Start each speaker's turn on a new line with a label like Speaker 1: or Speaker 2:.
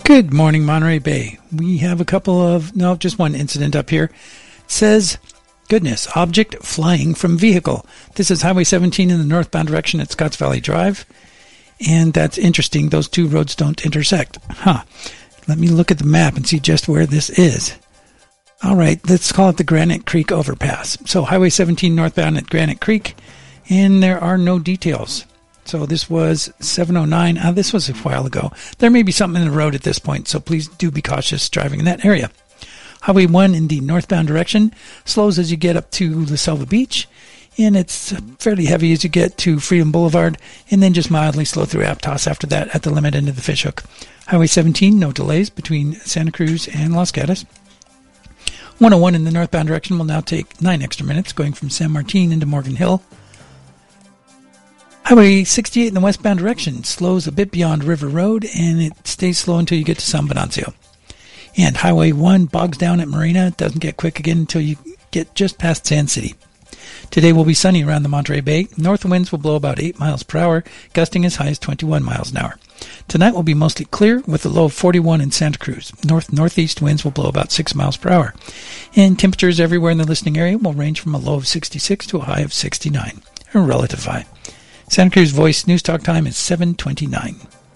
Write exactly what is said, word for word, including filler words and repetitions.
Speaker 1: Good morning, Monterey Bay. We have a couple of, no, just one incident up here. It says, goodness, object flying from vehicle. This is Highway seventeen in the northbound direction at Scotts Valley Drive. And that's interesting. Those two roads don't intersect. Huh. Let me look at the map and see just where this is. All right, let's call it the Granite Creek Overpass. So Highway seventeen northbound at Granite Creek, and there are no details. So this was seven oh nine. Uh, this was a while ago. There may be something in the road at this point, so please do be cautious driving in that area. Highway one in the northbound direction slows as you get up to La Selva Beach, and it's fairly heavy as you get to Freedom Boulevard, and then just mildly slow through Aptos after that at the limit end of the Fishhook. Highway seventeen, no delays between Santa Cruz and Los Gatos. one oh one in the northbound direction will now take nine extra minutes, going from San Martin into Morgan Hill. Highway sixty-eight in the westbound direction slows a bit beyond River Road, and it stays slow until you get to San Venancio. And Highway one bogs down at Marina. It doesn't get quick again until you get just past Sand City. Today will be sunny around the Monterey Bay. North winds will blow about eight miles per hour, gusting as high as twenty-one miles an hour. Tonight will be mostly clear with a low of forty-one in Santa Cruz. North-northeast winds will blow about six miles per hour. And temperatures everywhere in the listening area will range from a low of sixty-six to a high of sixty-nine. A relative high. Santa Cruz Voice News Talk time is seven twenty-nine.